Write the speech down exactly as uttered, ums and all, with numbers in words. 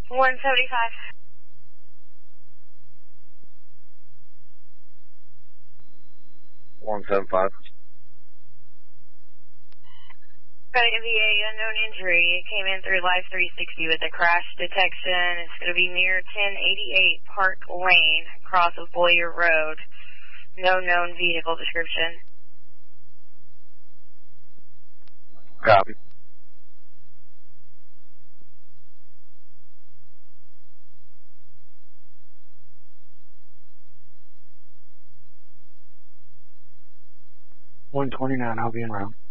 one seventy-five. one seven five. Got an M V A unknown injury. It came in through Life three sixty with a crash detection. It's going to be near ten eighty-eight Park Lane, across of Boyer Road. No known vehicle description. Copy. one twenty-nine, I'll be in route.